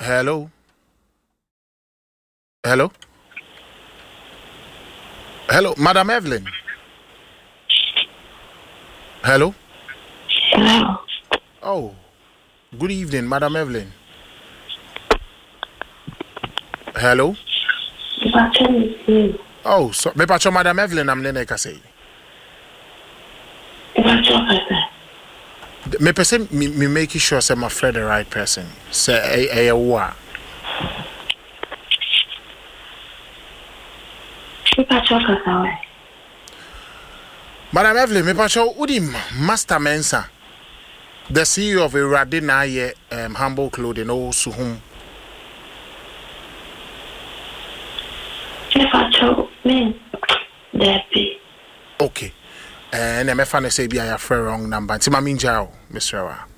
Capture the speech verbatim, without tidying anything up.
Hello. Hello. Hello, Madam Evelyn. Hello. Hello. Oh, good evening, Madam Evelyn. Hello. Oh, so me pacho Madam Evelyn, I'm nene kase. Me person me me making sure say my friend the right person. Say a a wa. Madam Evelyn, me pacho udim Master Mensa, the C E O of Iradina ye um humble clothing o suhum. Me pacho me Debbie. Okay. And I'm a fan say be a wrong number. Tima minjao, Mister Wa.